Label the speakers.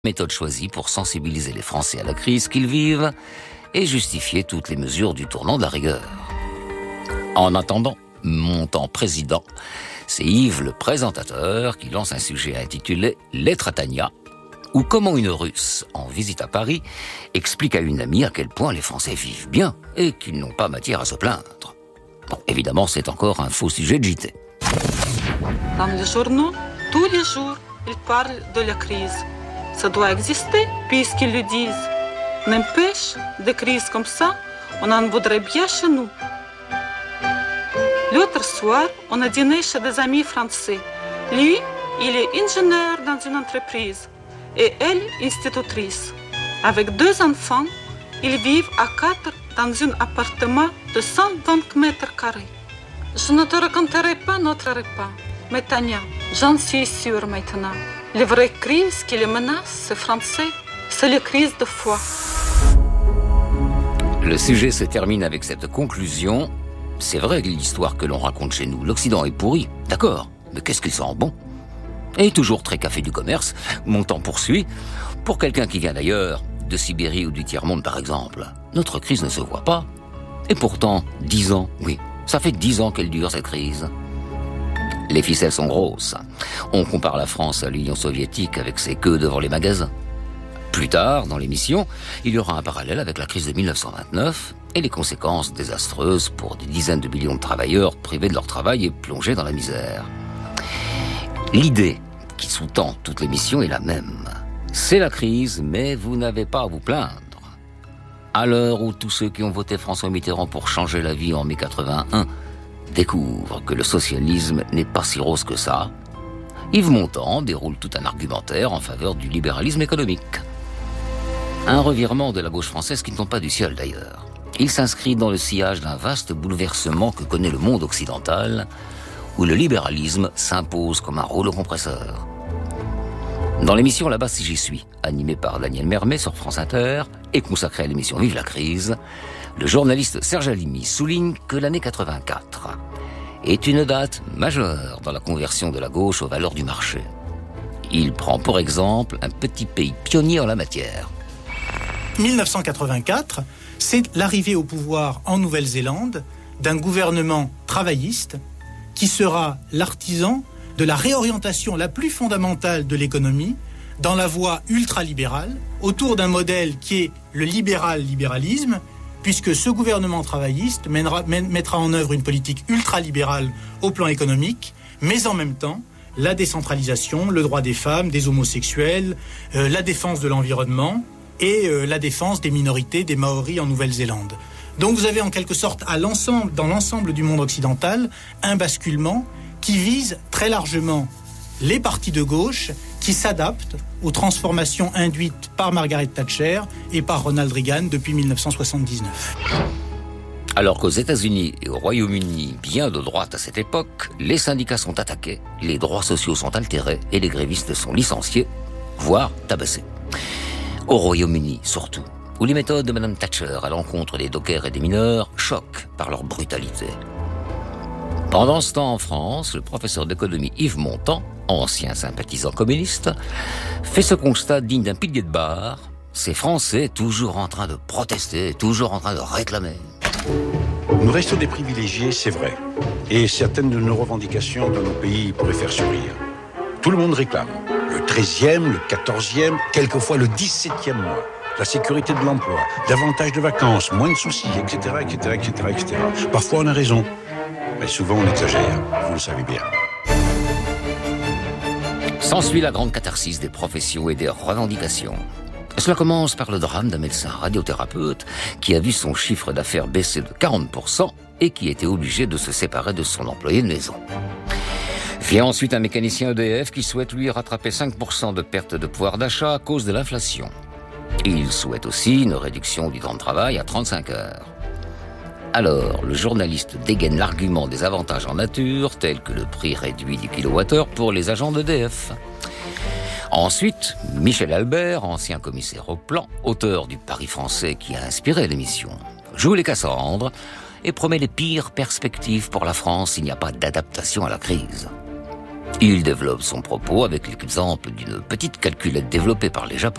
Speaker 1: Méthode choisie pour sensibiliser les Français à la crise qu'ils vivent et justifier toutes les mesures du tournant de la rigueur. En attendant, Montand président, c'est Yves le présentateur qui lance un sujet intitulé « Lettre à Tania » ou comment une Russe, en visite à Paris, explique à une amie à quel point les Français vivent bien et qu'ils n'ont pas matière à se plaindre. Bon, évidemment, c'est encore un faux sujet de JT.
Speaker 2: Dans les journaux, tous les jours, ils parlent de la crise. Ça doit exister, puisqu'ils le disent. N'empêche, des crises comme ça, on en voudrait bien chez nous. L'autre soir, on a dîné chez des amis français. Lui, il est ingénieur dans une entreprise et elle, institutrice. Avec 2 enfants, ils vivent à 4 dans un appartement de 120 mètres carrés. Je ne te raconterai pas notre repas, mais Tania, j'en suis sûre maintenant. Les vraies crises qui les menacent, ces Français, c'est les crises de foi.
Speaker 1: Le sujet se termine avec cette conclusion. C'est vrai que l'histoire que l'on raconte chez nous, l'Occident est pourri, d'accord, mais qu'est-ce qu'il sent bon. Et toujours très café du commerce, Montand poursuit. Pour quelqu'un qui vient d'ailleurs, de Sibérie ou du tiers-monde par exemple, notre crise ne se voit pas. Et pourtant, 10 ans, oui, ça fait 10 ans qu'elle dure cette crise. Les ficelles sont grosses. On compare la France à l'Union soviétique avec ses queues devant les magasins. Plus tard, dans l'émission, il y aura un parallèle avec la crise de 1929 et les conséquences désastreuses pour des dizaines de millions de travailleurs privés de leur travail et plongés dans la misère. L'idée qui sous-tend toute l'émission est la même. C'est la crise, mais vous n'avez pas à vous plaindre. À l'heure où tous ceux qui ont voté François Mitterrand pour changer la vie en mai 81 découvrent que le socialisme n'est pas si rose que ça, Yves Montand déroule tout un argumentaire en faveur du libéralisme économique. Un revirement de la gauche française qui ne tombe pas du ciel d'ailleurs. Il s'inscrit dans le sillage d'un vaste bouleversement que connaît le monde occidental, où le libéralisme s'impose comme un rouleau compresseur. Dans l'émission Là-bas si j'y suis, animée par Daniel Mermet sur France Inter et consacrée à l'émission Vive la crise, le journaliste Serge Halimi souligne que l'année 84 est une date majeure dans la conversion de la gauche aux valeurs du marché. Il prend pour exemple un petit pays pionnier en la matière.
Speaker 3: 1984, c'est l'arrivée au pouvoir en Nouvelle-Zélande d'un gouvernement travailliste qui sera l'artisan de la réorientation la plus fondamentale de l'économie dans la voie ultralibérale, autour d'un modèle qui est le libéralisme, puisque ce gouvernement travailliste mettra en œuvre une politique ultralibérale au plan économique, mais en même temps, la décentralisation, le droit des femmes, des homosexuels, la défense de l'environnement et la défense des minorités, des Maoris en Nouvelle-Zélande. Donc vous avez en quelque sorte, dans l'ensemble du monde occidental, un basculement qui vise très largement les partis de gauche qui s'adaptent aux transformations induites par Margaret Thatcher et par Ronald Reagan depuis 1979.
Speaker 1: Alors qu'aux États-Unis et au Royaume-Uni, bien de droite à cette époque, les syndicats sont attaqués, les droits sociaux sont altérés et les grévistes sont licenciés, voire tabassés. Au Royaume-Uni, surtout, où les méthodes de Mme Thatcher à l'encontre des dockers et des mineurs choquent par leur brutalité. Pendant ce temps, en France, le professeur d'économie Yves Montand, ancien sympathisant communiste, fait ce constat digne d'un pilier de bar. Ces Français toujours en train de protester, toujours en train de réclamer.
Speaker 4: Nous restons des privilégiés, c'est vrai. Et certaines de nos revendications dans nos pays pourraient faire sourire. Tout le monde réclame. Le 13e, le 14e, quelquefois le 17e mois. La sécurité de l'emploi, davantage de vacances, moins de soucis, etc., etc., etc., etc. Parfois on a raison. Mais souvent on exagère, vous le savez bien.
Speaker 1: S'ensuit la grande catharsis des professions et des revendications. Cela commence par le drame d'un médecin radiothérapeute qui a vu son chiffre d'affaires baisser de 40% et qui était obligé de se séparer de son employé de maison. Vient ensuite un mécanicien EDF qui souhaite lui rattraper 5% de perte de pouvoir d'achat à cause de l'inflation. Il souhaite aussi une réduction du temps de travail à 35 heures. Alors, le journaliste dégaine l'argument des avantages en nature, tels que le prix réduit du kilowattheure pour les agents d'EDF. Ensuite, Michel Albert, ancien commissaire au plan, auteur du Paris français qui a inspiré l'émission, joue les Cassandres et promet les pires perspectives pour la France s'il n'y a pas d'adaptation à la crise. Il développe son propos avec l'exemple d'une petite calculette développée par les Japonais.